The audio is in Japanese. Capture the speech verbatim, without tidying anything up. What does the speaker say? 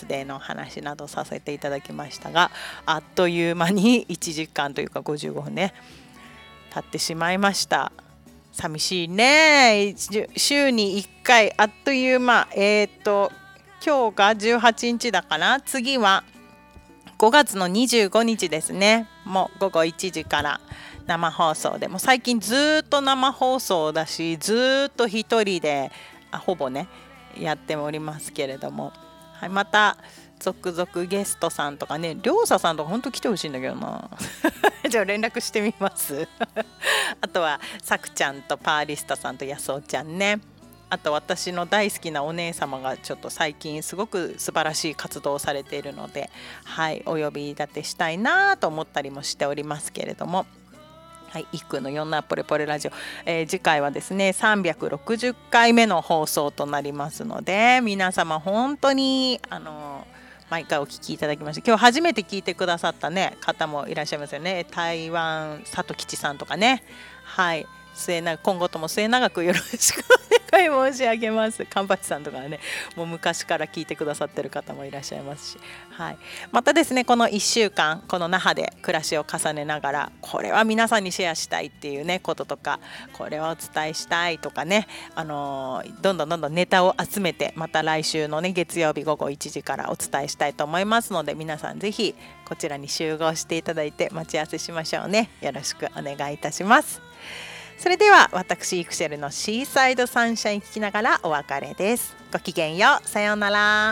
スデーの話などさせていただきましたが、あっという間にいちじかんというかごじゅうごふんね経ってしまいました。寂しいね。週にいっかい、あっという間。えっと今日がじゅうはちにちだから、次はごがつのにじゅうごにちですね。もうごごいちじから生放送で、もう最近ずっと生放送だし、ずっと一人であほぼねやっておりますけれども、はい、また続々ゲストさんとかね、りょうささんとか本当来てほしいんだけどなじゃあ連絡してみますあとはさくちゃんとパーリスタさんとやすおちゃんね、あと私の大好きなお姉様がちょっと最近すごく素晴らしい活動をされているので、はい、お呼び立てしたいなと思ったりもしておりますけれども、はい、いっくんのよんなポレポレラジオ、えー、次回はですねさんびゃくろくじゅっかいめの放送となりますので、皆様本当にあの毎回お聞きいただきまして、今日初めて聞いてくださった、ね、方もいらっしゃいますよね。台湾里吉さんとかね、はい、末永今後とも末永くよろしくお願い申し上げます。カンパチさんとかはね、もう昔から聞いてくださってる方もいらっしゃいますし、はい、またですねこのいっしゅうかんこの那覇で暮らしを重ねながら、これは皆さんにシェアしたいっていうねこととか、これはお伝えしたいとかね、あのー、どんどんどんどんネタを集めて、また来週のね月曜日ごごいちじからお伝えしたいと思いますので、皆さんぜひこちらに集合していただいて待ち合わせしましょうね。よろしくお願いいたします。それでは私イクセルのシーサイドサンシャイン聞きながらお別れです。ごきげんよう。さようなら。